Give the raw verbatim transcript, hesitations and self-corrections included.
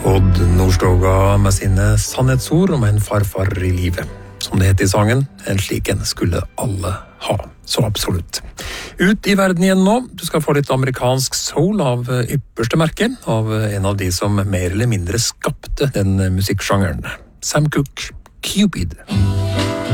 Odd Nordstoga med sine sannhetsord om en farfar i livet. Som det heter i sangen, en slik en skulle alle ha. Så absolutt. Ut i verden igjen nå. Du skal få litt amerikansk soul av ypperste merke, av en av de som mer eller mindre skapte den musikksjangeren. Sam Cooke, Cupid.